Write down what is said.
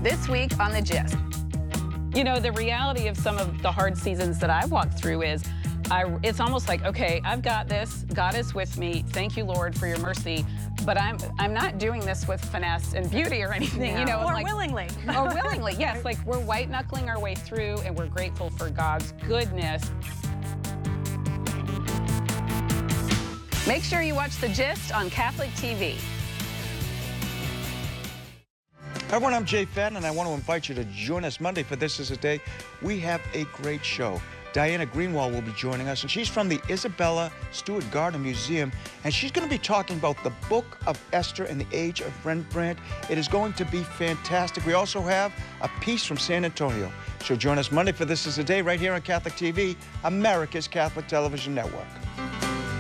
This week on The Gist. You know, the reality of some of the hard seasons that I've walked through is it's almost like, okay, I've got this. God is with me. Thank you, Lord, for your mercy. But I'm not doing this with finesse and beauty or anything, No. you know. Or like, willingly. Or willingly, yes. Like, we're white-knuckling our way through, and we're grateful for God's goodness. Make sure you watch The Gist on Catholic TV. Hi everyone, I'm Jay Fadden, and I want to invite you to join us Monday for This Is a Day. We have a great show. Diana Greenwald will be joining us, and she's from the Isabella Stewart Gardner Museum, and she's going to be talking about the Book of Esther and the Age of Rembrandt. It is going to be fantastic. We also have a piece from San Antonio. So join us Monday for This Is a Day right here on Catholic TV, America's Catholic Television Network.